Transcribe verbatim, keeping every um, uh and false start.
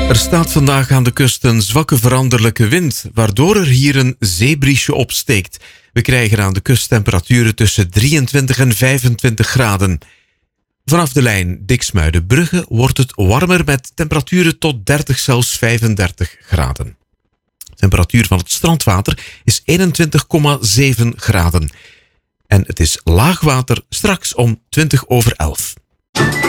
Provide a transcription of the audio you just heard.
Er staat vandaag aan de kust een zwakke veranderlijke wind, waardoor er hier een zeebriesje opsteekt. We krijgen aan de kust temperaturen tussen drieëntwintig en vijfentwintig graden. Vanaf de lijn Diksmuiden-Brugge wordt het warmer met temperaturen tot dertig, zelfs vijfendertig graden. De temperatuur van het strandwater is eenentwintig komma zeven graden. En het is laagwater straks om twintig over elf.